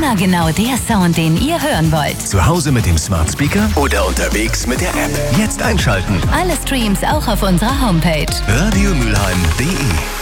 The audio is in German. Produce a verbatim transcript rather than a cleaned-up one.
Immer genau der Sound, den ihr hören wollt. Zu Hause mit dem Smart Speaker oder unterwegs mit der App. Jetzt einschalten. Alle Streams auch auf unserer Homepage. radio mülheim punkt de